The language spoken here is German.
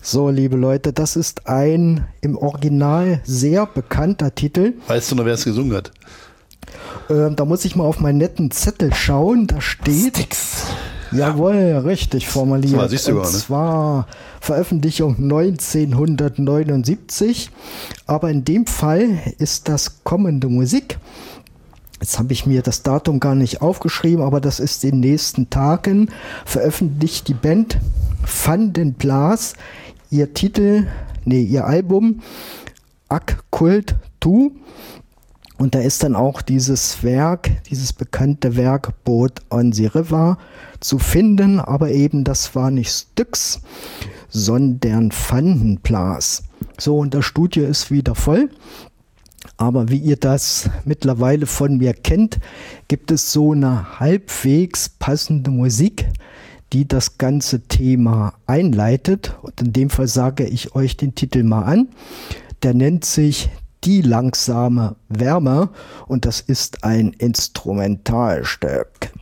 So, liebe Leute, das ist ein im Original sehr bekannter Titel. Weißt du noch, wer es gesungen hat? Da muss ich mal auf meinen netten Zettel schauen. Da steht... Styx. Jawohl, richtig formuliert. Das war, und zwar Veröffentlichung 1979. Aber in dem Fall ist das kommende Musik. Jetzt habe ich mir das Datum gar nicht aufgeschrieben, aber das ist in den nächsten Tagen. Veröffentlicht die Band Van den Plas ihr Album Ac Cult Tu. Und da ist dann auch dieses bekannte Werk Boat on the River zu finden, aber eben das war nicht Styx, sondern Van den Plas. So, und das Studio ist wieder voll. Aber wie ihr das mittlerweile von mir kennt, gibt es so eine halbwegs passende Musik, die das ganze Thema einleitet. Und in dem Fall sage ich euch den Titel mal an. Der nennt sich Die langsame Wärme und das ist ein Instrumentalstück.